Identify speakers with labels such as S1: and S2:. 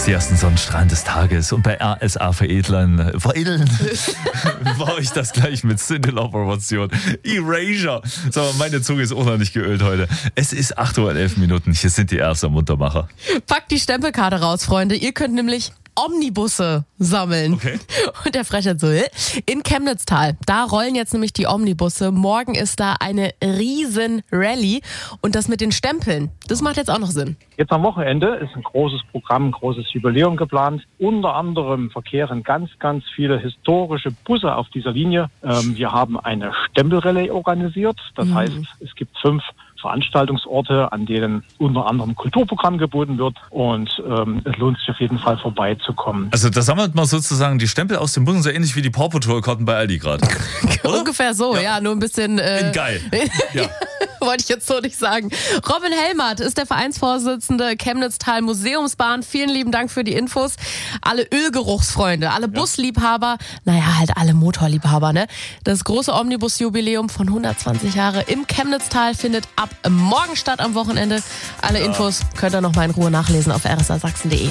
S1: Die ersten Sonnenstrahlen des Tages und bei RSA veredeln war ich das gleich mit Cindy-Operation. Erasure. So, meine Zunge ist auch noch nicht geölt heute. Es ist 8:11 Uhr. Hier sind die ersten Muntermacher.
S2: Packt die Stempelkarte raus, Freunde. Ihr könnt nämlich Omnibusse sammeln.
S1: Okay.
S2: Und der Frechert so, in Chemnitztal, da rollen jetzt nämlich die Omnibusse. Morgen ist da eine riesen Rallye. Und das mit den Stempeln, das macht jetzt auch noch Sinn.
S3: Jetzt am Wochenende ist ein großes Programm, ein großes Jubiläum geplant. Unter anderem verkehren ganz viele historische Busse auf dieser Linie. Wir haben eine Stempelrallye organisiert. Das heißt, es gibt 5 Veranstaltungsorte, an denen unter anderem Kulturprogramm geboten wird, und es lohnt sich auf jeden Fall vorbeizukommen.
S1: Also da sammelt man sozusagen die Stempel aus den Bussen, so ähnlich wie die Paw Patrol-Karten bei Aldi gerade.
S2: Ungefähr so, ja, nur ein bisschen...
S1: Geil. Ja.
S2: Wollte ich jetzt so nicht sagen. Robin Helmert ist der Vereinsvorsitzende Chemnitztal Museumsbahn. Vielen lieben Dank für die Infos. Alle Ölgeruchsfreunde, alle Busliebhaber, halt alle Motorliebhaber, ne? Das große Omnibus-Jubiläum von 120 Jahre im Chemnitztal findet ab morgen statt am Wochenende. Alle Infos könnt ihr noch mal in Ruhe nachlesen auf rsasachsen.de.